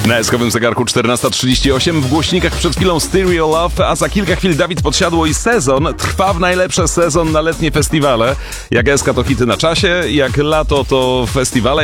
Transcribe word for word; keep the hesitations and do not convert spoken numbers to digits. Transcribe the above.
Na eskowym zegarku czternasta trzydzieści osiem, w głośnikach przed chwilą Stereo Love, a za kilka chwil Dawid Podsiadło i Sezon trwa w najlepsze sezon na letnie festiwale. Jak eska to hity na czasie, jak lato to festiwale.